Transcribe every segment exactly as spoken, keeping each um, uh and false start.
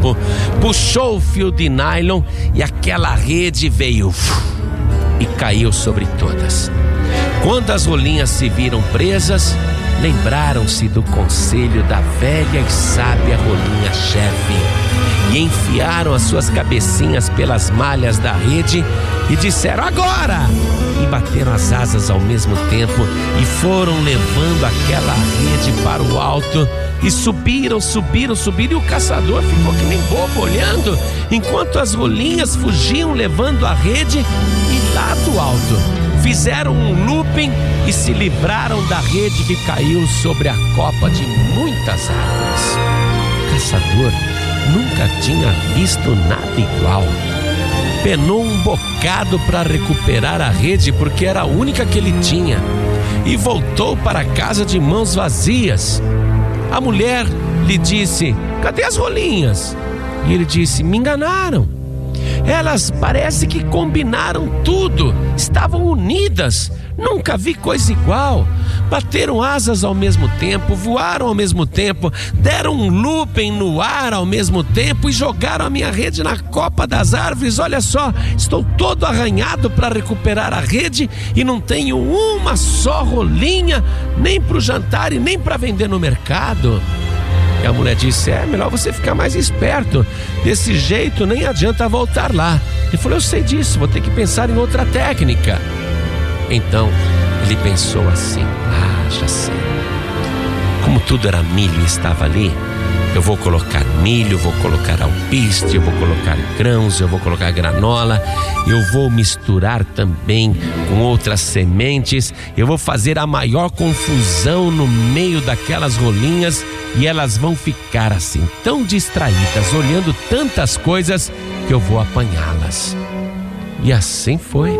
tempo, puxou o fio de nylon e aquela rede veio e caiu sobre todas. Quando as rolinhas se viram presas, lembraram-se do conselho da velha e sábia rolinha-chefe e enfiaram as suas cabecinhas pelas malhas da rede e disseram: agora! E bateram as asas ao mesmo tempo e foram levando aquela rede para o alto e subiram, subiram, subiram, e o caçador ficou que nem bobo olhando enquanto as rolinhas fugiam levando a rede, e lá do alto fizeram um looping e se livraram da rede que caiu sobre a copa de muitas árvores. O caçador nunca tinha visto nada igual. Penou um bocado para recuperar a rede, porque era a única que ele tinha, e voltou para casa de mãos vazias. A mulher lhe disse: cadê as rolinhas? E ele disse: me enganaram. Elas parece que combinaram tudo, estavam unidas, nunca vi coisa igual. Bateram asas ao mesmo tempo, voaram ao mesmo tempo, deram um looping no ar ao mesmo tempo e jogaram a minha rede na copa das árvores. Olha só, estou todo arranhado para recuperar a rede e não tenho uma só rolinha, nem para o jantar e nem para vender no mercado. E a mulher disse: é melhor você ficar mais esperto, desse jeito nem adianta voltar lá. Ele falou: eu sei disso, vou ter que pensar em outra técnica. Então ele pensou assim: ah, já sei. Como tudo era milho e estava ali, eu vou colocar milho, vou colocar alpiste, eu vou colocar grãos, eu vou colocar granola, eu vou misturar também com outras sementes, eu vou fazer a maior confusão no meio daquelas rolinhas e elas vão ficar assim, tão distraídas, olhando tantas coisas, que eu vou apanhá-las. E assim foi.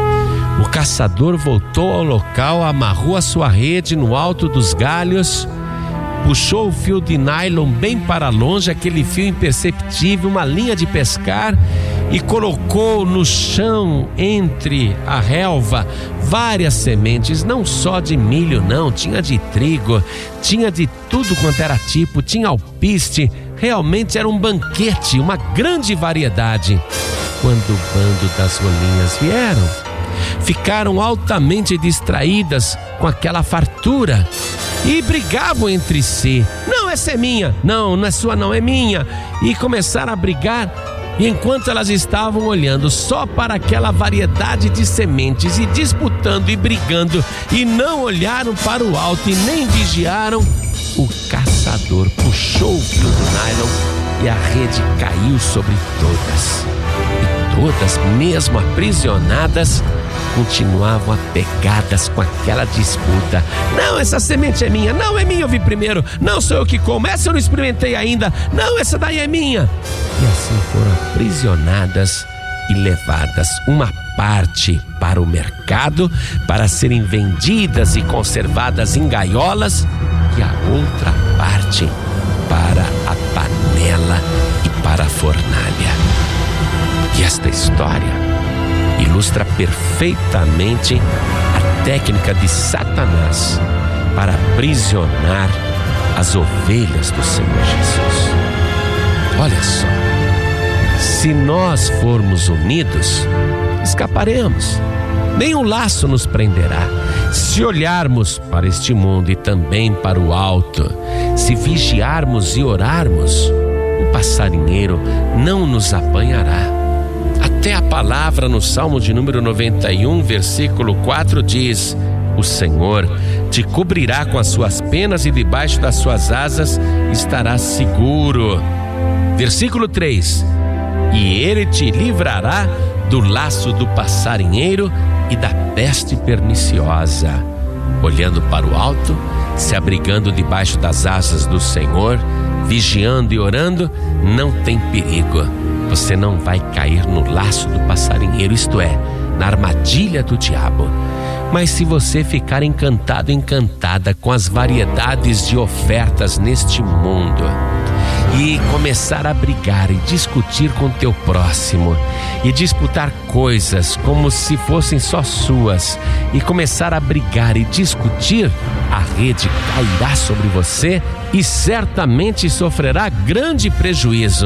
O caçador voltou ao local, amarrou a sua rede no alto dos galhos, puxou o fio de nylon bem para longe, aquele fio imperceptível, uma linha de pescar, e colocou no chão, entre a relva, várias sementes, não só de milho não, tinha de trigo, tinha de tudo quanto era tipo, tinha alpiste, realmente era um banquete, uma grande variedade. Quando o bando das rolinhas vieram, ficaram altamente distraídas com aquela fartura e brigavam entre si. Não, essa é minha. Não, não é sua não, é minha. E começaram a brigar, e enquanto elas estavam olhando só para aquela variedade de sementes e disputando e brigando, e não olharam para o alto e nem vigiaram, o caçador puxou o fio do nylon e a rede caiu sobre todas. E todas, mesmo aprisionadas, continuavam apegadas com aquela disputa. Não, essa semente é minha. Não, é minha, eu vi primeiro. Não, sou eu que como. Essa eu não experimentei ainda. Não, essa daí é minha. E assim foram aprisionadas e levadas, uma parte para o mercado para serem vendidas e conservadas em gaiolas, e a outra parte para a panela e para a fornalha. E esta história ilustra perfeitamente a técnica de Satanás para aprisionar as ovelhas do Senhor Jesus. Olha só, se nós formos unidos, escaparemos, nenhum laço nos prenderá. Se olharmos para este mundo e também para o alto, se vigiarmos e orarmos, o passarinheiro não nos apanhará. Até a palavra no Salmo de número noventa e um, versículo quatro diz: o Senhor te cobrirá com as suas penas e debaixo das suas asas estarás seguro. Versículo três: e ele te livrará do laço do passarinheiro e da peste perniciosa. Olhando para o alto, se abrigando debaixo das asas do Senhor, vigiando e orando, não tem perigo. Você não vai cair no laço do passarinheiro, isto é, na armadilha do diabo. Mas se você ficar encantado, encantada com as variedades de ofertas neste mundo e começar a brigar e discutir com teu próximo e disputar coisas como se fossem só suas e começar a brigar e discutir, a rede cairá sobre você e certamente sofrerá grande prejuízo.